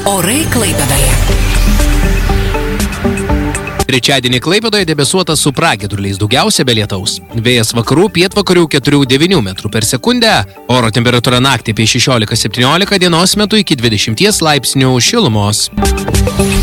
Orai Klaipėdoje. Trečiadienį Klaipėdoje debesuota su pragiedruliais, daugiausia be lietaus. Vėjas vakarų pietvakarių 4–9 metrų per sekundę. Oro temperatūra naktį apie 16–17, dienos metu iki 20 laipsnių šilumos.